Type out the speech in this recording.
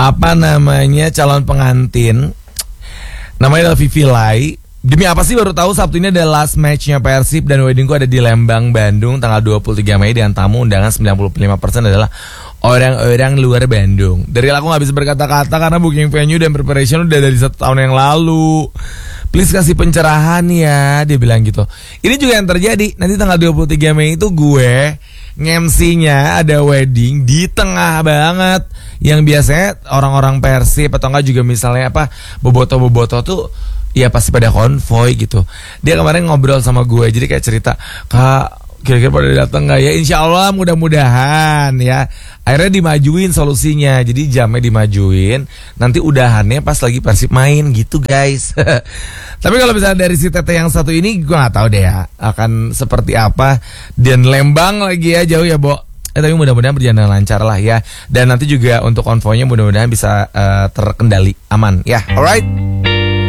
calon pengantin. Namanya adalah Vivi Lai. Demi apa sih baru tahu Sabtu ini ada last matchnya Persib dan weddingku ada di Lembang, Bandung tanggal 23 Mei dengan tamu undangan 95% adalah orang-orang luar Bandung. Dari aku gak bisa berkata-kata karena booking venue dan preparation udah dari 1 tahun yang lalu. Please kasih pencerahan ya, dia bilang gitu. Ini juga yang terjadi. Nanti tanggal 23 Mei itu gue nge-MC-nya ada wedding di tengah banget. Yang biasanya orang-orang Persib atau enggak juga misalnya boboto-boboto tuh ya pasti pada konvoy gitu. Dia kemarin ngobrol sama gue, jadi kayak cerita, Kak, kira-kira pada datang nggak ya? Insya Allah mudah-mudahan ya. Akhirnya dimajuin solusinya, jadi jamnya dimajuin. Nanti udahannya pas lagi Persib main gitu guys. Tapi kalau misalnya dari si Tete yang satu ini, gue nggak tahu deh ya akan seperti apa. Dan Lembang lagi ya, jauh ya Bo. Tapi mudah-mudahan berjalan lancar lah ya. Dan nanti juga untuk konvoynya mudah-mudahan bisa terkendali aman ya. Alright.